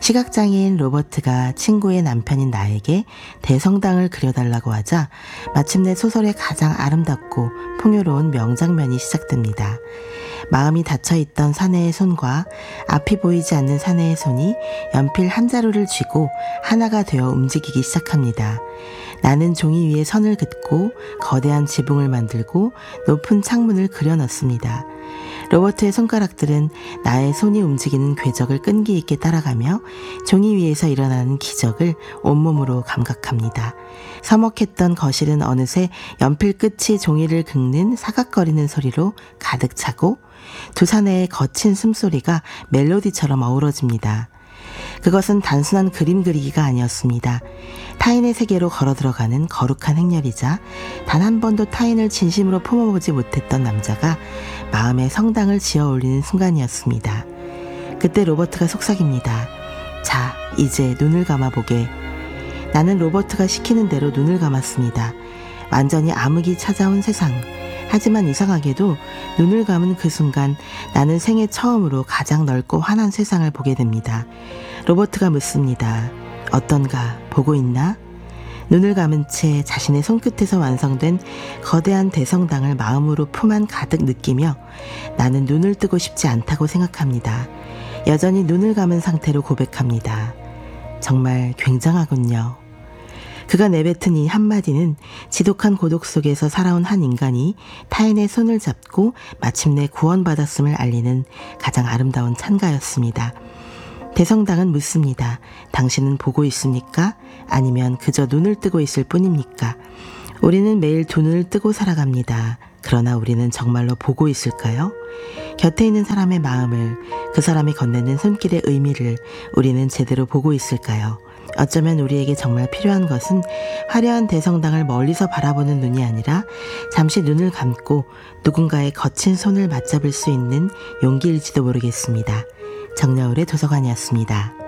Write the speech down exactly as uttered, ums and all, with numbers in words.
시각장애인 로버트가 친구의 남편인 나에게 대성당을 그려달라고 하자 마침내 소설의 가장 아름답고 풍요로운 명장면이 시작됩니다. 마음이 닫혀있던 사내의 손과 앞이 보이지 않는 사내의 손이 연필 한 자루를 쥐고 하나가 되어 움직이기 시작합니다. 나는 종이 위에 선을 긋고 거대한 지붕을 만들고 높은 창문을 그려 넣습니다. 로버트의 손가락들은 나의 손이 움직이는 궤적을 끈기 있게 따라가며 종이 위에서 일어나는 기적을 온몸으로 감각합니다. 서먹했던 거실은 어느새 연필 끝이 종이를 긁는 사각거리는 소리로 가득 차고 두 사내의 거친 숨소리가 멜로디처럼 어우러집니다. 그것은 단순한 그림 그리기가 아니었습니다. 타인의 세계로 걸어 들어가는 거룩한 행렬이자 단 한 번도 타인을 진심으로 품어보지 못했던 남자가 마음의 성당을 지어 올리는 순간이었습니다. 그때 로버트가 속삭입니다. 자, 이제 눈을 감아보게. 나는 로버트가 시키는 대로 눈을 감았습니다. 완전히 암흑이 찾아온 세상. 하지만 이상하게도 눈을 감은 그 순간 나는 생애 처음으로 가장 넓고 환한 세상을 보게 됩니다. 로버트가 묻습니다. 어떤가? 보고 있나? 눈을 감은 채 자신의 손끝에서 완성된 거대한 대성당을 마음으로 품 안 가득 느끼며 나는 눈을 뜨고 싶지 않다고 생각합니다. 여전히 눈을 감은 상태로 고백합니다. 정말 굉장하군요. 그가 내뱉은 이 한마디는 지독한 고독 속에서 살아온 한 인간이 타인의 손을 잡고 마침내 구원받았음을 알리는 가장 아름다운 찬가였습니다. 대성당은 묻습니다. 당신은 보고 있습니까? 아니면 그저 눈을 뜨고 있을 뿐입니까? 우리는 매일 두 눈을 뜨고 살아갑니다. 그러나 우리는 정말로 보고 있을까요? 곁에 있는 사람의 마음을, 그 사람이 건네는 손길의 의미를 우리는 제대로 보고 있을까요? 어쩌면 우리에게 정말 필요한 것은 화려한 대성당을 멀리서 바라보는 눈이 아니라 잠시 눈을 감고 누군가의 거친 손을 맞잡을 수 있는 용기일지도 모르겠습니다. 정여울의 도서관이었습니다.